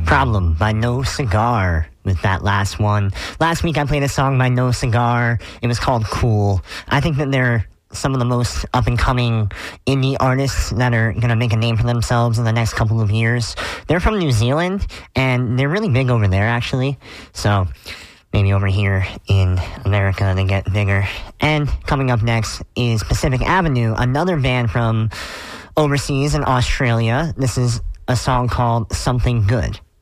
Problem by No Cigar with that last one. Last week I played a song by No Cigar. It was called Cool. I think that they're some of the most up-and-coming indie artists that are going to make a name for themselves in the next couple of years. They're from New Zealand, and they're really big over there, actually. So maybe over here in America they get bigger. And coming up next is Pacific Avenue, another band from overseas in Australia. This is a song called Something Good.